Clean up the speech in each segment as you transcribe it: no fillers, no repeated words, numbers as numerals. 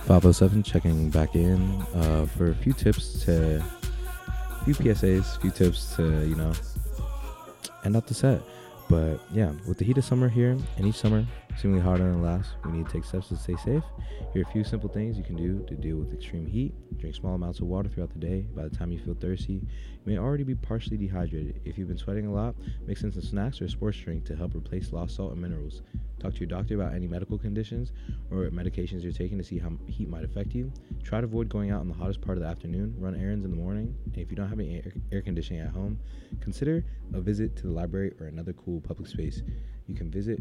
507 checking back in for a few tips to, few PSAs, few tips to, end up the set. But yeah, with the heat of summer here, and each summer seemingly harder than the last, we need to take steps to stay safe. Here are a few simple things you can do to deal with extreme heat. Drink small amounts of water throughout the day. By the time you feel thirsty, you may already be partially dehydrated. If you've been sweating a lot, mix in some snacks or a sports drink to help replace lost salt and minerals. Talk to your doctor about any medical conditions or medications you're taking to see how heat might affect you. Try to avoid going out in the hottest part of the afternoon. Run errands in the morning. And if you don't have any air conditioning at home, consider a visit to the library or another cool public space. You can visit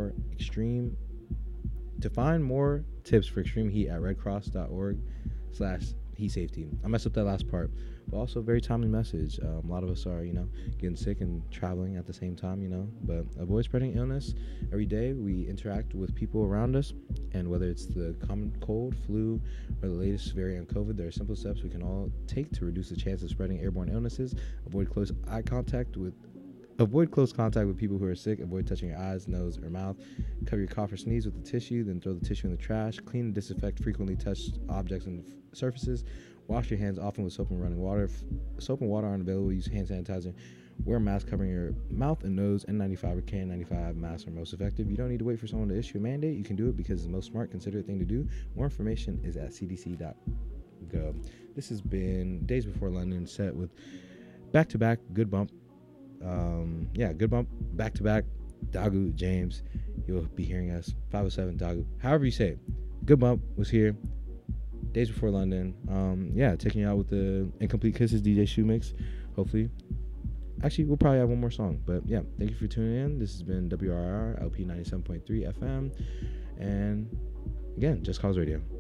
to find more tips for extreme heat at redcross.org/heat safety. I messed up that last part, but also a very timely message. A lot of us are, getting sick and traveling at the same time, but avoid spreading illness. Every day we interact with people around us, and whether it's the common cold, flu, or the latest variant of COVID, there are simple steps we can all take to reduce the chance of spreading airborne illnesses. Avoid close contact with people who are sick. Avoid touching your eyes, nose, or mouth. Cover your cough or sneeze with a tissue, then throw the tissue in the trash. Clean and disinfect frequently touched objects and surfaces. Wash your hands often with soap and running water. If soap and water aren't available, use hand sanitizer. Wear a mask covering your mouth and nose. N95 or KN95 masks are most effective. You don't need to wait for someone to issue a mandate. You can do it because it's the most smart, considerate thing to do. More information is at cdc.gov. This has been Days Before London, set with back-to-back Good Bump. Good Bump, back-to-back, Dagu, James. You'll be hearing us, 507 Dagu, however you say it. Good Bump was here, Days Before London. Taking you out with the Incomplete Kisses DJ Shoe Mix, hopefully. Actually, we'll probably have one more song, but yeah, thank you for tuning in. This has been WRR, LP 97.3 FM, and again, Just Cause Radio.